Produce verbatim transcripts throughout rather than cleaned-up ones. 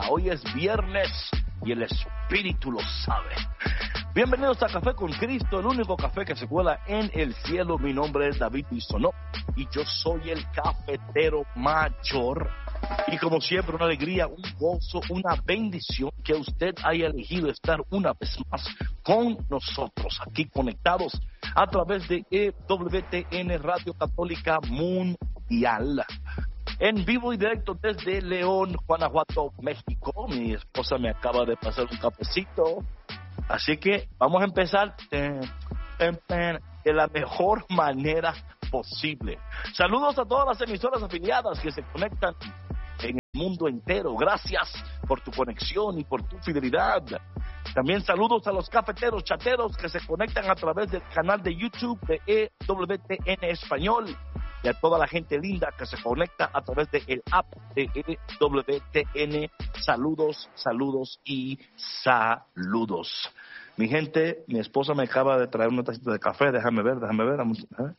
Hoy es viernes y el Espíritu lo sabe. Bienvenidos a Café con Cristo, el único café que se cuela en el cielo. Mi nombre es David Bisonó y yo soy el cafetero mayor. Y como siempre, una alegría, un gozo, una bendición que usted haya elegido estar una vez más con nosotros, aquí conectados a través de E W T N Radio Católica Mundial. En vivo y directo desde León, Guanajuato, México. Mi esposa me acaba de pasar un cafecito. Así que vamos a empezar de la mejor manera posible. Saludos a todas las emisoras afiliadas que se conectan en el mundo entero. Gracias por tu conexión y por tu fidelidad. También saludos a los cafeteros chateros que se conectan a través del canal de YouTube de E W T N Español. Y a toda la gente linda que se conecta a través del app de E W T N. Saludos, saludos y saludos. Mi gente, mi esposa me acaba de traer una tacita de café. Déjame ver, déjame ver. ¿Eh?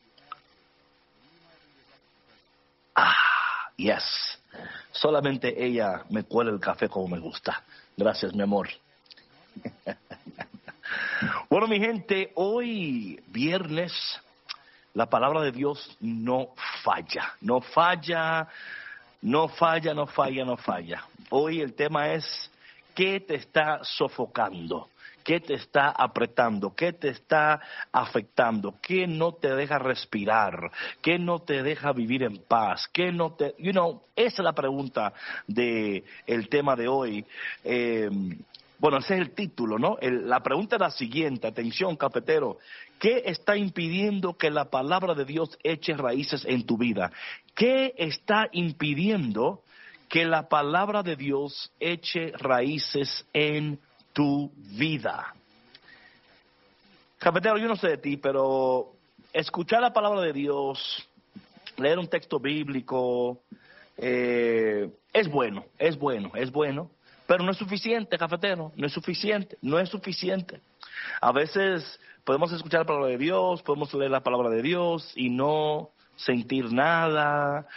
Ah, yes. Solamente ella me cuela el café como me gusta. Gracias, mi amor. Bueno, mi gente, hoy viernes la palabra de Dios no falla, no falla, no falla, no falla, no falla. Hoy el tema es ¿qué te está sofocando? ¿Qué te está apretando? ¿Qué te está afectando? ¿Qué no te deja respirar? ¿Qué no te deja vivir en paz? ¿Qué no te, you know, esa es la pregunta de el tema de hoy. Eh, Bueno, ese es el título, ¿no? El, la pregunta es la siguiente, atención cafetero, ¿qué está impidiendo que la palabra de Dios eche raíces en tu vida? ¿Qué está impidiendo que la palabra de Dios eche raíces en tu vida? Cafetero, yo no sé de ti, pero escuchar la palabra de Dios, leer un texto bíblico, eh, es bueno, es bueno, es bueno. Pero no es suficiente, cafetero, no es suficiente, no es suficiente. A veces podemos escuchar la palabra de Dios, podemos leer la palabra de Dios y no sentir nada,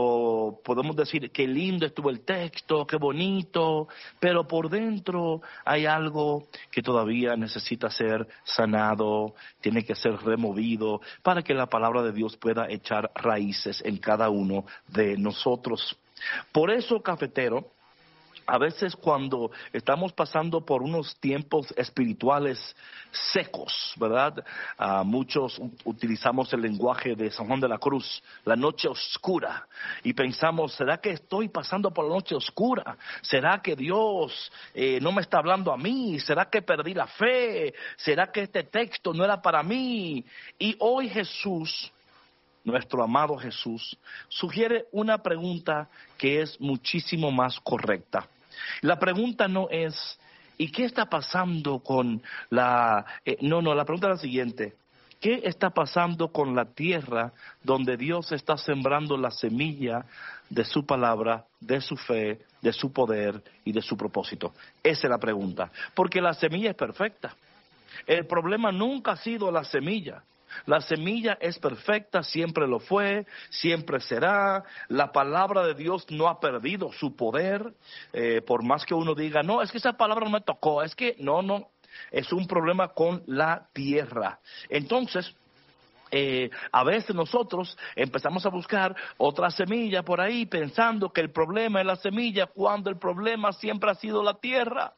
o podemos decir qué lindo estuvo el texto, qué bonito, pero por dentro hay algo que todavía necesita ser sanado, tiene que ser removido para que la palabra de Dios pueda echar raíces en cada uno de nosotros. Por eso, cafetero, a veces cuando estamos pasando por unos tiempos espirituales secos, ¿verdad? Uh, muchos utilizamos el lenguaje de San Juan de la Cruz, la noche oscura, y pensamos, ¿será que estoy pasando por la noche oscura? ¿Será que Dios eh, no me está hablando a mí? ¿Será que perdí la fe? ¿Será que este texto no era para mí? Y hoy Jesús, nuestro amado Jesús, sugiere una pregunta que es muchísimo más correcta. La pregunta no es, ¿y qué está pasando con la...? Eh, no, no, la pregunta es la siguiente. ¿Qué está pasando con la tierra donde Dios está sembrando la semilla de su palabra, de su fe, de su poder y de su propósito? Esa es la pregunta. Porque la semilla es perfecta. El problema nunca ha sido la semilla. La semilla es perfecta, siempre lo fue, siempre será. La palabra de Dios no ha perdido su poder, eh, por más que uno diga, no, es que esa palabra no me tocó, es que no, no, es un problema con la tierra. Entonces, eh, a veces nosotros empezamos a buscar otra semilla por ahí pensando que el problema es la semilla cuando el problema siempre ha sido la tierra.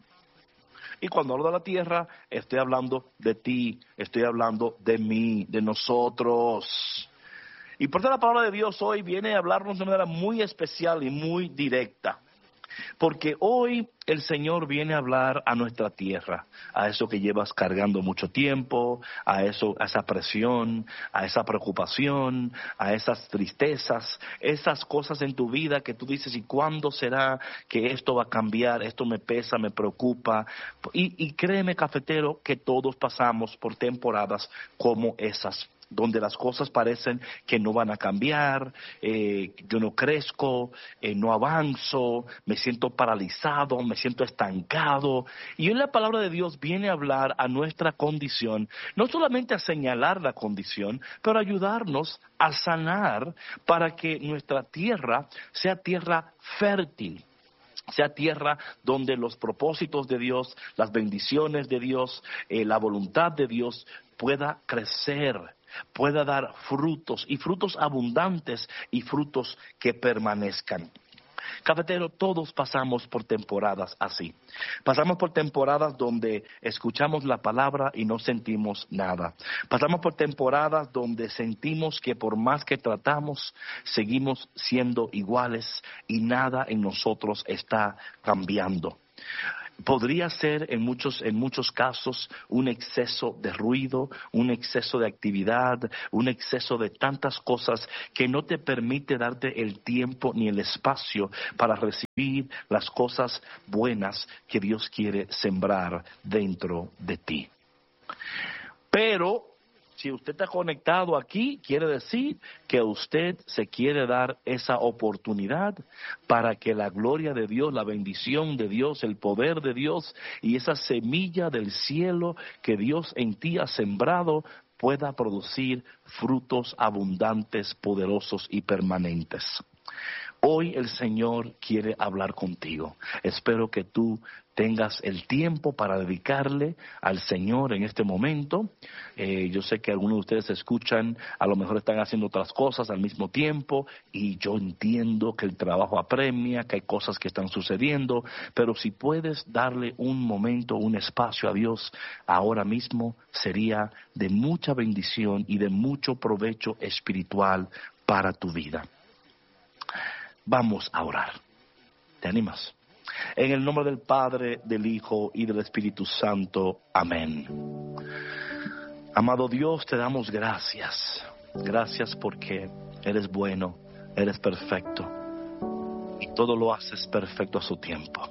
Y cuando hablo de la tierra, estoy hablando de ti, estoy hablando de mí, de nosotros. Y por eso la palabra de Dios hoy viene a hablarnos de manera muy especial y muy directa. Porque hoy el Señor viene a hablar a nuestra tierra, a eso que llevas cargando mucho tiempo, a eso, a esa presión, a esa preocupación, a esas tristezas, esas cosas en tu vida que tú dices, ¿y cuándo será que esto va a cambiar? Esto me pesa, me preocupa. Y, y créeme, cafetero, que todos pasamos por temporadas como esas, donde las cosas parecen que no van a cambiar, eh, yo no crezco, eh, no avanzo, me siento paralizado, me siento estancado. Y hoy la palabra de Dios viene a hablar a nuestra condición, no solamente a señalar la condición, pero a ayudarnos a sanar para que nuestra tierra sea tierra fértil. sea tierra donde los propósitos de Dios, las bendiciones de Dios, eh, la voluntad de Dios pueda crecer, pueda dar frutos y frutos abundantes y frutos que permanezcan. Cafetero, todos pasamos por temporadas así. Pasamos por temporadas donde escuchamos la palabra y no sentimos nada. Pasamos por temporadas donde sentimos que por más que tratamos, seguimos siendo iguales y nada en nosotros está cambiando. Podría ser en muchos, en muchos casos un exceso de ruido, un exceso de actividad, un exceso de tantas cosas que no te permite darte el tiempo ni el espacio para recibir las cosas buenas que Dios quiere sembrar dentro de ti. Pero si usted está conectado aquí, quiere decir que usted se quiere dar esa oportunidad para que la gloria de Dios, la bendición de Dios, el poder de Dios y esa semilla del cielo que Dios en ti ha sembrado pueda producir frutos abundantes, poderosos y permanentes. Hoy el Señor quiere hablar contigo. Espero que tú tengas el tiempo para dedicarle al Señor en este momento. Eh, yo sé que algunos de ustedes escuchan, a lo mejor están haciendo otras cosas al mismo tiempo, y yo entiendo que el trabajo apremia, que hay cosas que están sucediendo, pero si puedes darle un momento, un espacio a Dios ahora mismo, sería de mucha bendición y de mucho provecho espiritual para tu vida. Vamos a orar. ¿Te animas? En el nombre del Padre, del Hijo y del Espíritu Santo. Amén. Amado Dios, te damos gracias. Gracias porque eres bueno, eres perfecto. Y todo lo haces perfecto a su tiempo.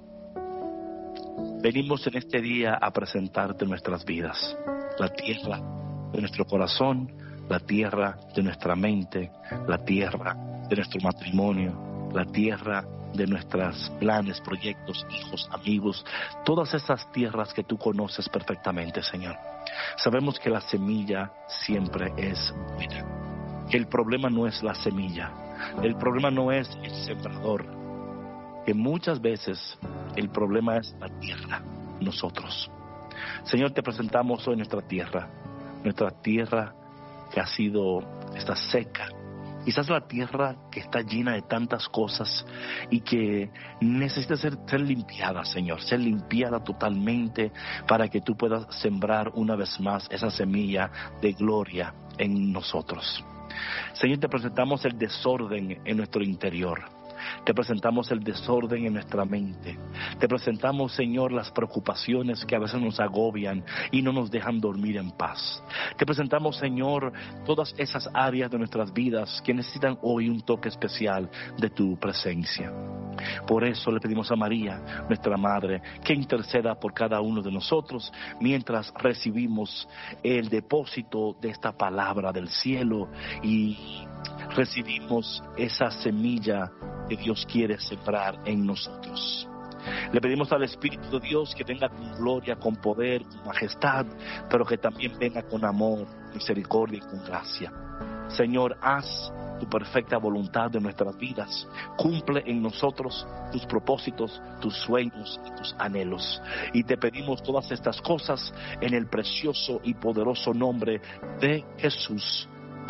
Venimos en este día a presentarte nuestras vidas. La tierra de nuestro corazón, la tierra de nuestra mente, la tierra de nuestro matrimonio, la tierra de nuestros planes, proyectos, hijos, amigos, todas esas tierras que tú conoces perfectamente, Señor. Sabemos que la semilla siempre es buena, que el problema no es la semilla, el problema no es el sembrador, que muchas veces el problema es la tierra, nosotros. Señor, te presentamos hoy nuestra tierra, nuestra tierra que ha sido, está seca. Quizás la tierra que está llena de tantas cosas y que necesita ser, ser limpiada, Señor, ser limpiada totalmente para que tú puedas sembrar una vez más esa semilla de gloria en nosotros. Señor, te presentamos el desorden en nuestro interior. Te presentamos el desorden en nuestra mente. Te presentamos, Señor, las preocupaciones que a veces nos agobian y no nos dejan dormir en paz. Te presentamos, Señor, todas esas áreas de nuestras vidas que necesitan hoy un toque especial de tu presencia. Por eso le pedimos a María, nuestra Madre, que interceda por cada uno de nosotros mientras recibimos el depósito de esta palabra del cielo y recibimos esa semilla que Dios quiere sembrar en nosotros. Le pedimos al Espíritu de Dios que venga con gloria, con poder, con majestad, pero que también venga con amor, misericordia y con gracia. Señor, haz tu perfecta voluntad de nuestras vidas. Cumple en nosotros tus propósitos, tus sueños y tus anhelos. Y te pedimos todas estas cosas en el precioso y poderoso nombre de Jesús.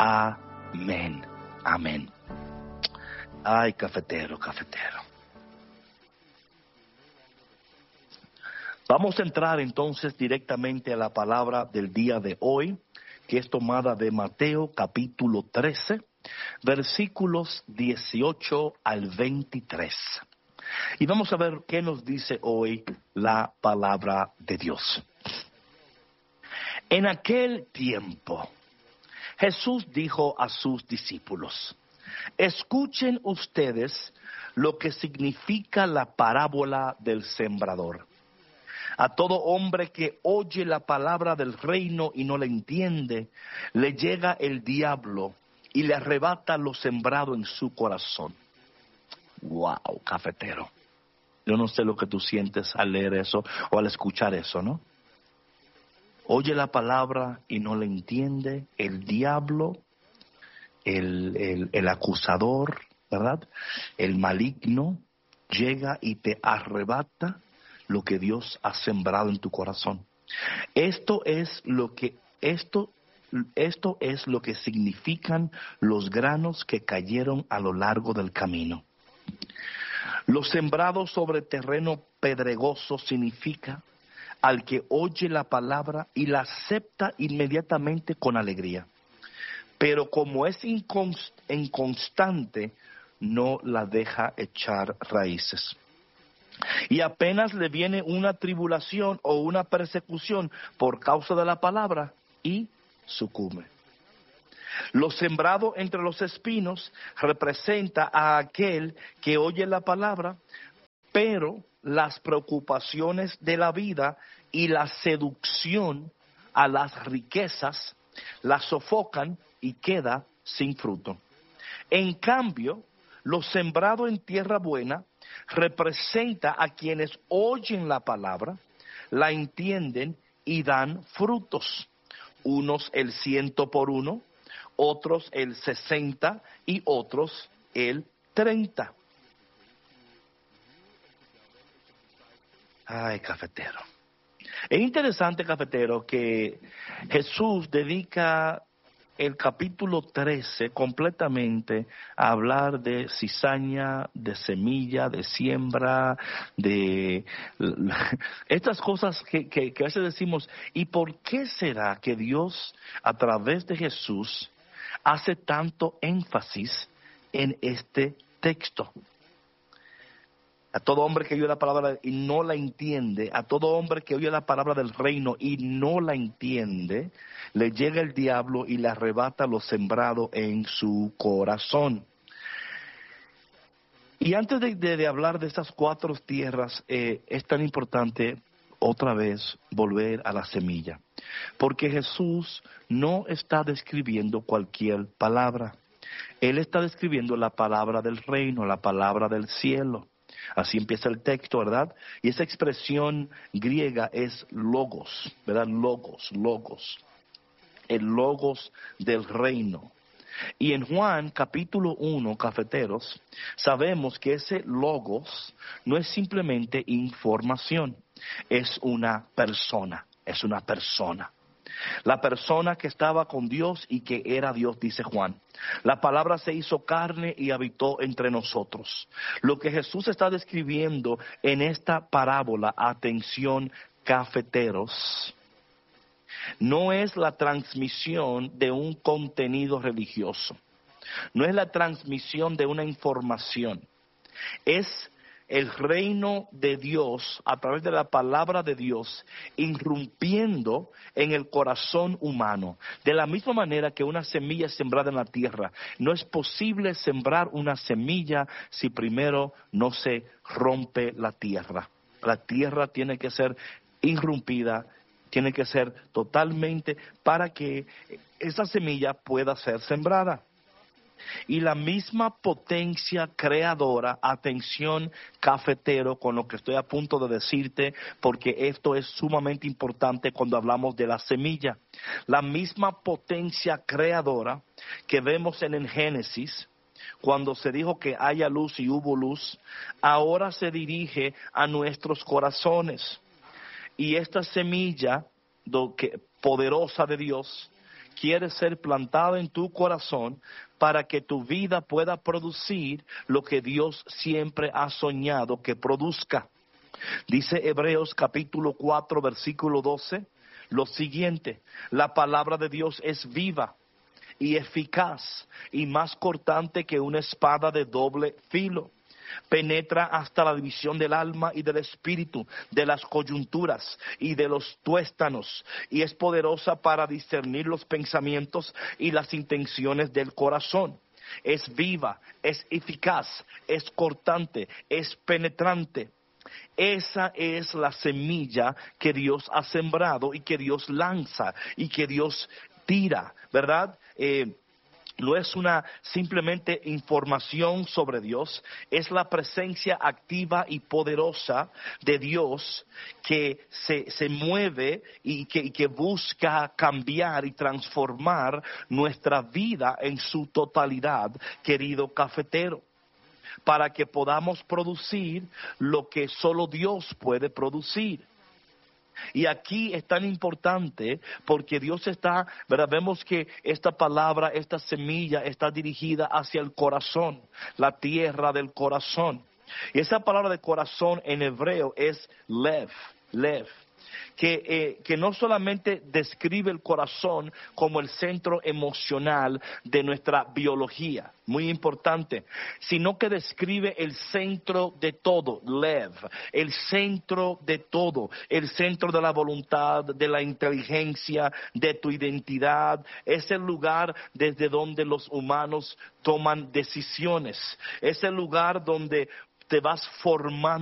Amén. Amén. Ay, cafetero, cafetero. Vamos a entrar entonces directamente a la palabra del día de hoy, que es tomada de Mateo capítulo trece, versículos dieciocho al veintitrés. Y vamos a ver qué nos dice hoy la palabra de Dios. En aquel tiempo, Jesús dijo a sus discípulos: escuchen ustedes lo que significa la parábola del sembrador. A todo hombre que oye la palabra del reino y no la entiende, le llega el diablo y le arrebata lo sembrado en su corazón. Wow, cafetero. Yo no sé lo que tú sientes al leer eso o al escuchar eso, ¿no? Oye la palabra y no la entiende, el diablo, el, el, el acusador, ¿verdad? El maligno llega y te arrebata lo que Dios ha sembrado en tu corazón. Esto es lo que esto esto es lo que significan los granos que cayeron a lo largo del camino. Los sembrados sobre terreno pedregoso significa al que oye la palabra y la acepta inmediatamente con alegría. Pero como es inconst- inconstante, no la deja echar raíces. Y apenas le viene una tribulación o una persecución por causa de la palabra y sucumbe. Lo sembrado entre los espinos representa a aquel que oye la palabra, pero las preocupaciones de la vida y la seducción a las riquezas la sofocan y queda sin fruto. En cambio, lo sembrado en tierra buena representa a quienes oyen la palabra, la entienden y dan frutos. Unos el ciento por uno, otros el sesenta y otros el treinta. Ay, cafetero. Es interesante, cafetero, que Jesús dedica el capítulo trece completamente a hablar de cizaña, de semilla, de siembra, de estas cosas que, que, que a veces decimos, ¿y por qué será que Dios a través de Jesús hace tanto énfasis en este texto? A todo hombre que oye la palabra y no la entiende, a todo hombre que oye la palabra del reino y no la entiende, le llega el diablo y le arrebata lo sembrado en su corazón. Y antes de, de, de hablar de estas cuatro tierras, eh, es tan importante otra vez volver a la semilla. Porque Jesús no está describiendo cualquier palabra. Él está describiendo la palabra del reino, la palabra del cielo. Así empieza el texto, ¿verdad? Y esa expresión griega es logos, ¿verdad? Logos, logos. El logos del reino. Y en Juan capítulo uno, cafeteros, sabemos que ese logos no es simplemente información, es una persona, es una persona. La persona que estaba con Dios y que era Dios, dice Juan. La palabra se hizo carne y habitó entre nosotros. Lo que Jesús está describiendo en esta parábola, atención cafeteros, no es la transmisión de un contenido religioso, no es la transmisión de una información, es el reino de Dios a través de la palabra de Dios irrumpiendo en el corazón humano. De la misma manera que una semilla es sembrada en la tierra, no es posible sembrar una semilla si primero no se rompe la tierra. La tierra tiene que ser irrumpida, tiene que ser totalmente para que esa semilla pueda ser sembrada. Y la misma potencia creadora, atención cafetero con lo que estoy a punto de decirte, porque esto es sumamente importante cuando hablamos de la semilla. La misma potencia creadora que vemos en el Génesis, cuando se dijo que haya luz y hubo luz, ahora se dirige a nuestros corazones. Y esta semilla do que, poderosa de Dios quiere ser plantada en tu corazón para que tu vida pueda producir lo que Dios siempre ha soñado que produzca. Dice Hebreos capítulo cuatro, versículo doce, lo siguiente: la palabra de Dios es viva y eficaz y más cortante que una espada de doble filo. Penetra hasta la división del alma y del espíritu, de las coyunturas y de los tuéstanos, y es poderosa para discernir los pensamientos y las intenciones del corazón. Es viva, es eficaz, es cortante, es penetrante. Esa es la semilla que Dios ha sembrado y que Dios lanza y que Dios tira, ¿verdad? Eh, No es una simplemente información sobre Dios, es la presencia activa y poderosa de Dios que se, se mueve y que, y que busca cambiar y transformar nuestra vida en su totalidad, querido cafetero. para que podamos producir lo que solo Dios puede producir. Y aquí es tan importante porque Dios está, ¿verdad? Vemos que esta palabra, esta semilla está dirigida hacia el corazón, la tierra del corazón. Y esa palabra de corazón en hebreo es lev, lev. Que, eh, que no solamente describe el corazón como el centro emocional de nuestra biología, muy importante, sino que describe el centro de todo, lev, el centro de todo, el centro de la voluntad, de la inteligencia, de tu identidad, es el lugar desde donde los humanos toman decisiones, es el lugar donde te vas formando.